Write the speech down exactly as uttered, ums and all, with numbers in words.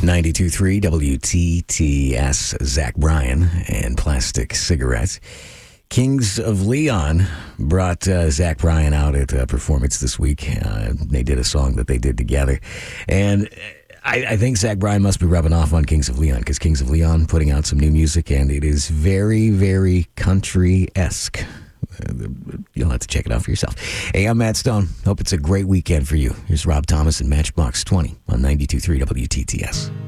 ninety-two point three W T T S, Zach Bryan and Plastic Cigarettes. Kings of Leon brought uh, Zach Bryan out at a performance this week. Uh, they did a song that they did together. And I, I think Zach Bryan must be rubbing off on Kings of Leon, because Kings of Leon putting out some new music, and it is very, very country-esque. You'll have to check it out for yourself. Hey, I'm Matt Stone. Hope it's a great weekend for you. Here's Rob Thomas and Matchbox twenty on ninety-two point three W T T S.